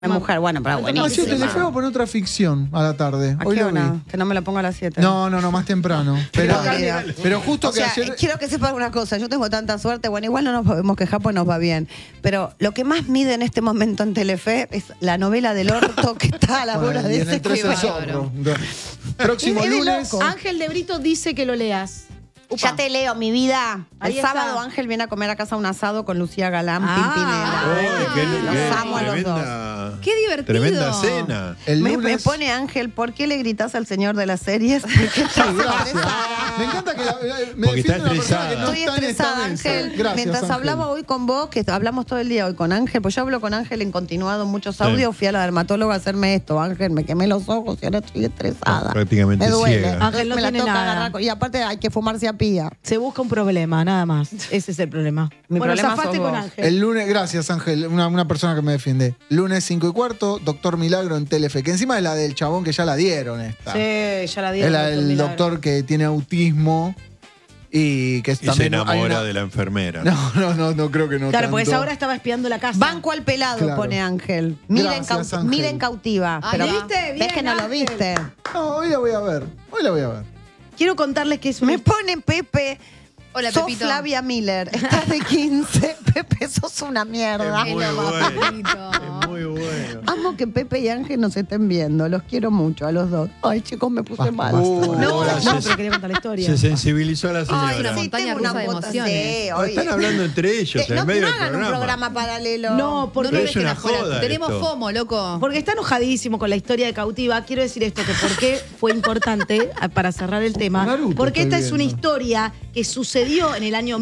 Mi mujer, bueno, pero Nació buenísimo. Telefe o poner otra ficción a la tarde. ¿A Hoy qué lo vi. hora? Que no me la ponga a las 7. No, más temprano. Pero justo O sea, que ayer. quiero que sepas una cosa, yo tengo tanta suerte, bueno, igual no nos podemos quejar pues nos va bien, pero lo que más mide en este momento en Telefe es la novela del orto que está a la hora Bueno, y de en el ese 13 el juego. zorro. Próximo Es de lunes. loco. Ángel de Brito dice que lo leas. Ya te leo, mi vida. Ahí El está. sábado Ángel viene a comer a casa un asado con Lucía Galán, Ah. Pimpinela. Ay, Los amo a los dos. Qué divertido. Tremenda cena. El Me lunes. pone Ángel, ¿por qué le gritas al señor de las series? Porque Sí, gracias. Me encanta que me Porque está defiende una persona que no Estoy está en esta estresada, mesa. Ángel. Gracias, Mientras Ángel. hablaba hoy con vos, que hablamos todo el día hoy con Ángel, pues yo hablo con Ángel en continuado muchos audios, fui a la dermatóloga a hacerme esto. Ángel, me quemé los ojos y ahora estoy estresada. Prácticamente me duele. ciega. Ángel no me la tiene toca nada. agarrar. Y aparte hay que fumarse a pía. Se busca un problema, nada más. Ese es el problema. Mi bueno, problema zafaste sos con vos. Ángel. El lunes, gracias Ángel, una persona que me defiende. Lunes 5:15, Doctor Milagro en Telefe, que encima es la del chabón que ya la dieron esta. Sí, ya la Es dieron. la del Milagro. doctor que tiene autismo y que Y se también hay enamora una- de la enfermera. No, creo que no. Claro, porque tanto. esa hora estaba espiando la casa. Banco al pelado, Claro. pone Ángel. Miren, Gracias, Ángel. miren cautiva. Ah, pero ¿viste? ves Bien, que no lo Ángel. viste. No, hoy la voy a ver. Quiero contarles que es una Me pone Pepe. Hola, sos Pepito. Flavia Miller. Estás de 15. Pepe, sos una mierda. Es muy bueno. Es muy bueno. Amo que Pepe y Ángel nos estén viendo. Los quiero mucho a los dos. Ay, chicos, me puse mal. No, Gracias. pero quería contar la historia. Se sensibilizó a la señora. Ay, una montaña tengo rusa una de bota- emociones. Sí, No, oye. están hablando entre ellos en no, el medio no del hagan un programa. programa paralelo. No, porque, No te es una dejes afuera. joda Tenemos esto. FOMO, loco. porque está enojadísimo con la historia de Cautiva. Quiero decir esto, que por qué fue importante, para cerrar el tema, Naruto porque esta estoy es una viendo. historia que sucedió en el año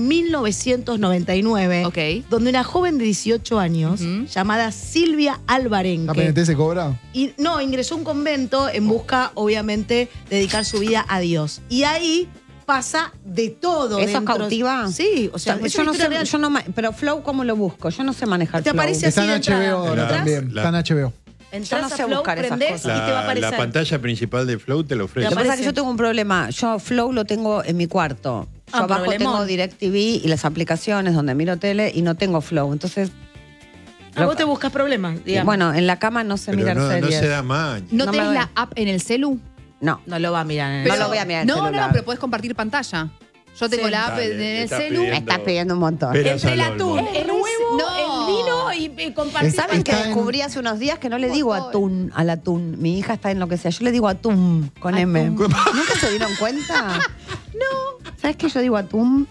1999, Ok. donde una joven de 18 años, llamada Silvia ¿La Alvarenque, PNT se cobra? y no, ingresó a un convento en busca, obviamente, de dedicar su vida a Dios. Y ahí pasa de todo. ¿Eso es dentro. cautiva? Sí, o sea, es yo una no historia sé, real. yo no, pero Flow, ¿cómo lo busco? Yo no sé manejar Te Flow. aparece Está en así de HBO entrada. ahora La- también. la- Está en HBO. Entras Yo no a sé Flow, buscar esas prendés cosas. y te va a aparecer. La pantalla principal de Flow te lo ofrece. Te Lo que pasa es aparece. que yo tengo un problema. Yo Flow lo tengo en mi cuarto. Yo Ah, abajo problemón. tengo DirecTV y las aplicaciones donde miro tele y no tengo Flow. Entonces, A vos te buscas problemas, digamos. bueno, en la cama no sé Pero mirar no series. se da maña. ¿No, No me tenés doy. la app en el celu? No, No lo va a mirar en el no Pero- lo voy a mirar en el No, celular. pero podés compartir pantalla. Yo tengo Sí. la app Dale, en le el estás celu. pidiendo. Me estás pidiendo un montón. Pero- Entre el Peras al atún, olmo. el huevo, No. el vino y compartir. ¿Saben que Está en- descubrí hace unos días que no le digo atún al atún? Mi hija está en lo que sea. Yo le digo atún con M. Atún. ¿Nunca se dieron cuenta? No. ¿Sabes qué yo digo atún?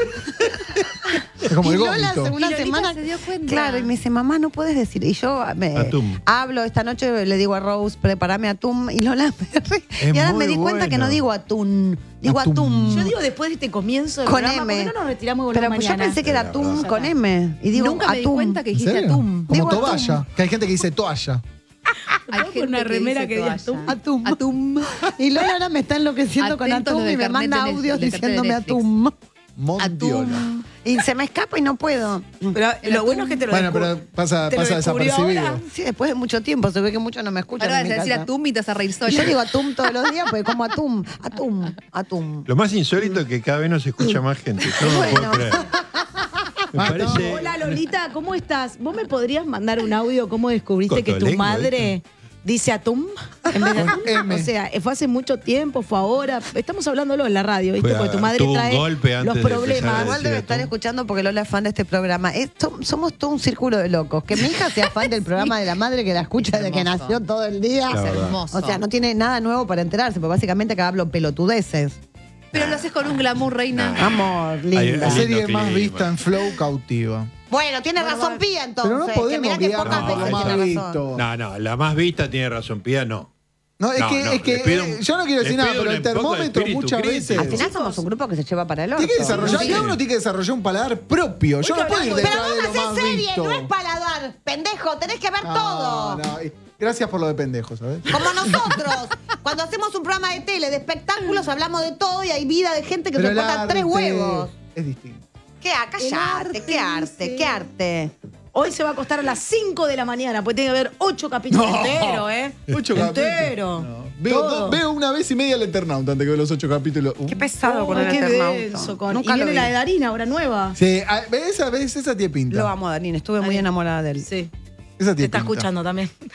Es como el Y Lola gómito. hace una Y Lolita semana se dio cuenta. Claro, y me dice, mamá, no puedes decir. Y yo Atún. hablo esta noche, le digo a Rose, prepárame atún. Y Lola me ríe. Es Y ahora muy me di cuenta que no bueno. digo atún, digo Atún. atún. Yo digo después de este comienzo del con programa, M. ¿por qué no nos retiramos y Pero volvemos pues yo mañana? pensé que era Ya atún está. con M. Y digo Nunca me di atún. cuenta que ¿En dijiste serio? atún. Como Digo atún. toalla. Que hay gente que dice toalla. Hay Con una remera que diga atún. Atún. Atún. Y Lola ahora me está enloqueciendo con Atentos atún lo del y me carnet manda de Netflix, audios del carnet de diciéndome Netflix. atún. Mondiola. Y se me escapa y no puedo. Pero lo bueno es que te lo Bueno, descubrí. pero pasa ¿Te lo descubrió desapercibido. ahora? Sí, después de mucho tiempo, se ve que muchos no me escuchan. Ahora en vas a mi decir casa. atún y te vas a reír Y sola. yo digo atún todos los días porque como atún, atún, atún. Lo más insólito es que cada vez nos escucha más gente. Yo no lo puedo creer. Me parece. Hola Lolita, ¿cómo estás? ¿Vos me podrías mandar un audio cómo descubriste que tu Cotolengua, madre dice atún en vez de atún? M. O sea, fue hace mucho tiempo, fue ahora. Estamos hablándolo en la radio, ¿viste? Fue a- Porque tu madre tuvo un trae golpe antes los de empezar problemas. a Igual debe decir estar atún. escuchando porque Lola es fan de este programa. Somos todo un círculo de locos. Que mi hija sea fan del programa de la madre que la escucha desde que Hermoso. nació todo el día. La verdad. Hermoso. O sea, no tiene nada nuevo para enterarse, porque básicamente acá hablo pelotudeces. Pero lo haces con un glamour, reina. Amor, linda. Ay, La lindo serie más clima. vista en Flow cautiva. Bueno, tiene razón Pía entonces. Pero no que podemos mira que guiarnos pocas por por lo veces lo más tiene razón. visto. No, la más vista tiene razón, Pía, no. No, es No, que, no, es que le pido un- yo no quiero decir le nada, pido pero el un poco de termómetro espíritu muchas crítico. veces. Al final somos un grupo que se lleva para el orto. Tiene que desarrollar, Sí. cada uno tiene que desarrollar un paladar propio. Yo no puedo ir Pero detrás vos de lo hacés más serie, visto. no es paladar. Pendejo, tenés que ver todo. No, gracias por lo de pendejo, ¿sabes? Como nosotros. Cuando hacemos un programa de tele, de espectáculos, hablamos de todo y hay vida de gente que Pero se el corta arte 3 huevos. Es distinto. ¿Qué? Callate, qué arte, qué arte. Hoy se va a acostar a las 5 de la mañana, porque tiene que haber 8 capítulos No. enteros, ¿eh? 8 Entero. capítulos. No. Todo. Veo una vez y media el Eternauta antes que veo los 8 capítulos. Qué pesado con el qué Eternauta. denso. Y Nunca lo viene vi. la de Darina, ahora nueva. Sí, esa tiene pinta. Lo amo, Darín. Estuve muy enamorada de él. Sí. Esa Te tiene está pinta. escuchando también.